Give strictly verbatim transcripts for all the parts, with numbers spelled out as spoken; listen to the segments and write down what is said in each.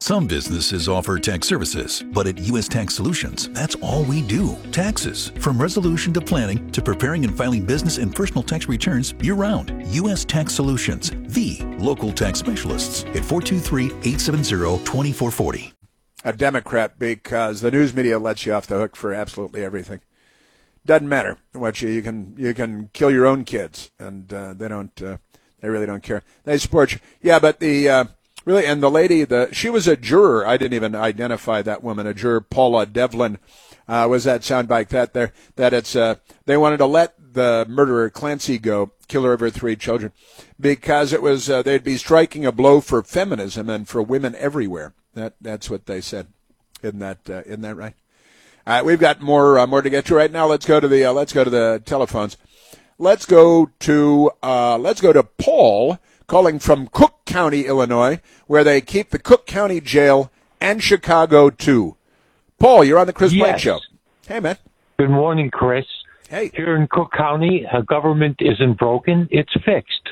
Some businesses offer tax services, but at U S Tax Solutions, that's all we do. Taxes. From resolution to planning to preparing and filing business and personal tax returns year-round. U S Tax Solutions, the local tax specialists at four two three, eight seven zero, two four four zero. A Democrat, because the news media lets you off the hook for absolutely everything. Doesn't matter what you you can you can kill your own kids, and uh, they don't uh, they really don't care. They support you. Yeah, but the uh, really and the lady, the she was a juror. I didn't even identify that woman. A juror, Paula Devlin, uh, was that soundbite that there that it's uh, they wanted to let the murderer Clancy go, killer of her three children, because it was uh, they'd be striking a blow for feminism and for women everywhere. That that's what they said. Isn't that uh, isn't that right? All right, we've got more uh, more to get to right now. Let's go to the uh, let's go to the telephones. Let's go to uh, let's go to Paul calling from Cook County, Illinois, where they keep the Cook County Jail and Chicago too. Paul, you're on the Chris Yes. White Show. Hey, man. Good morning, Chris. Hey. Here in Cook County, uh, government isn't broken; it's fixed.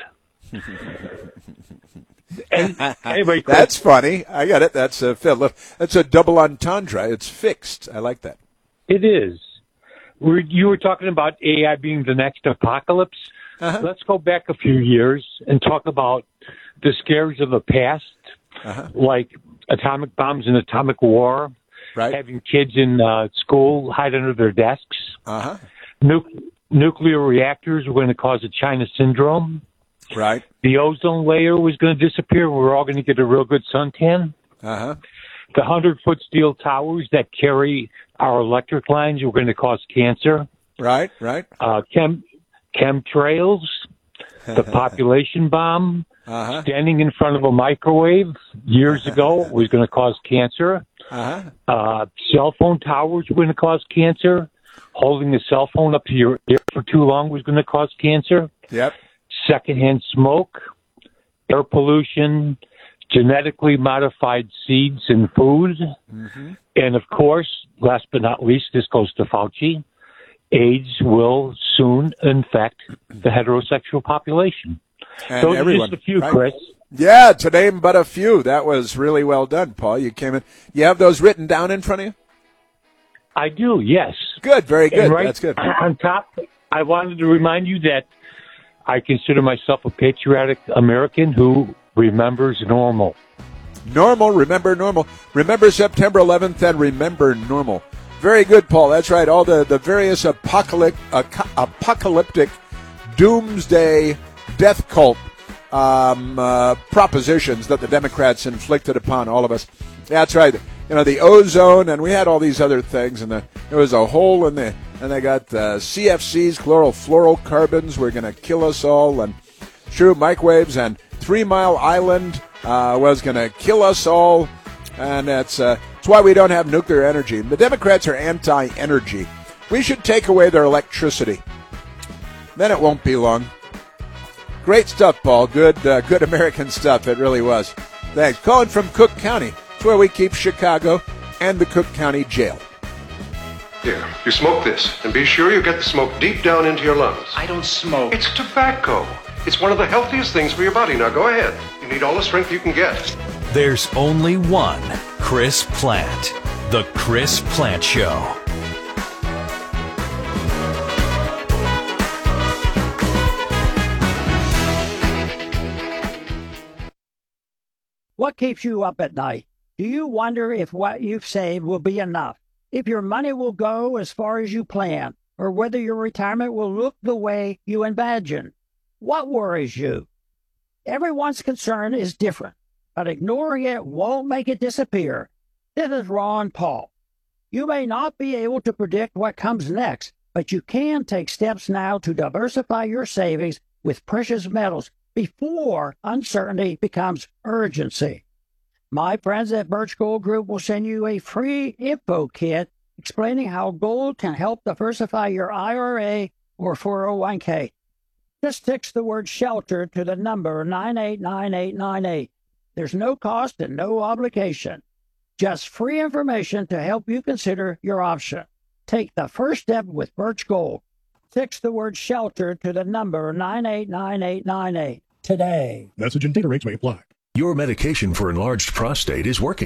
And, anyway, Chris, That's funny. I got it. That's a that's a double entendre. It's fixed. I like that. it is. We're, you were talking about A I being the next apocalypse. Uh-huh. Let's go back a few years and talk about the scares of the past, Uh-huh. like atomic bombs and atomic war, Right. having kids in uh, school hide under their desks. Uh-huh. Nu- nuclear reactors were going to cause a China syndrome. Right. The ozone layer was going to disappear. We're all going to get a real good suntan. Uh-huh. The hundred-foot steel towers that carry our electric lines were going to cause cancer. Right. Right. Uh, chem chemtrails, the population bomb, Uh-huh. standing in front of a microwave years ago was going to cause cancer. Uh-huh. Uh, cell phone towers were going to cause cancer. Holding the cell phone up to your ear for too long was going to cause cancer. Yep. Secondhand smoke, air pollution, genetically modified seeds and food. Mm-hmm. And of course, last but not least, this goes to Fauci, AIDS will soon infect the heterosexual population. And Those everyone. are just a few, right? Chris. Yeah, to name but a few. That was really well done, Paul. You came in. You have those written down in front of you? I do, yes. Good, very good. And right That's good. on top, I wanted to remind you that I consider myself a patriotic American who remembers normal. Normal, remember normal. Remember September eleventh and remember normal. Very good, Paul. That's right. All the, the various apocalyptic, apocalyptic doomsday death cult um, uh, propositions that the Democrats inflicted upon all of us. That's right. You know, the ozone, and we had all these other things, and the, there was a hole in the, and they got uh, C F Cs, chlorofluorocarbons, were going to kill us all, and true microwaves, and Three Mile Island uh, was going to kill us all, and that's, uh, that's why we don't have nuclear energy. The Democrats are anti-energy. We should take away their electricity. Then it won't be long. Great stuff, Paul. Good, uh, good American stuff. It really was. Thanks. Calling from Cook County. It's where we keep Chicago and the Cook County Jail. Here, you smoke this, and be sure you get the smoke deep down into your lungs. I don't smoke. It's tobacco. It's one of the healthiest things for your body. Now go ahead. You need all the strength you can get. There's only one Chris Plant. The Chris Plant Show. What keeps you up at night? Do you wonder if what you've saved will be enough? If your money will go as far as you plan? Or whether your retirement will look the way you imagine? What worries you? Everyone's concern is different, but ignoring it won't make it disappear. This is Ron Paul. You may not be able to predict what comes next, but you can take steps now to diversify your savings with precious metals before uncertainty becomes urgency. My friends at Birch Gold Group will send you a free info kit explaining how gold can help diversify your I R A or four oh one k. Just text the word SHELTER to the number nine eight nine eight nine eight. There's no cost and no obligation. Just free information to help you consider your option. Take the first step with Birch Gold. Text the word SHELTER to the number nine eight nine eight nine eight today. Message and data rates may apply. Your medication for enlarged prostate is working.